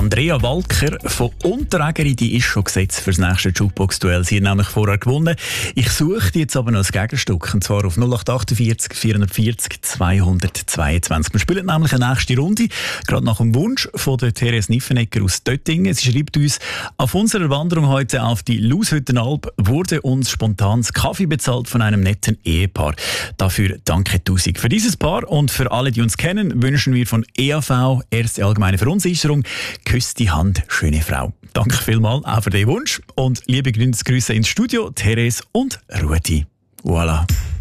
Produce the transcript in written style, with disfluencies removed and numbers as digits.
Andrea Walker von Unterägeri, die ist schon gesetzt für das nächste Jukebox-Duell. Sie hat nämlich vorher gewonnen. Ich suche die jetzt aber noch ein Gegenstück, und zwar auf 0848 440 222. Wir spielen nämlich eine nächste Runde, gerade nach dem Wunsch von der Therese Niffenegger aus Döttingen. Sie schreibt uns: Auf unserer Wanderung heute auf die Laushüttenalp wurde uns spontan das Kaffee bezahlt von einem netten Ehepaar. Dafür danke tausend. Für dieses Paar und für alle, die uns kennen, wünschen wir von EAV, Erste Allgemeine Verunsicherung, küss die Hand, schöne Frau. Danke vielmals auch für den Wunsch und liebe Grüße ins Studio, Therese und Rudi. Voilà.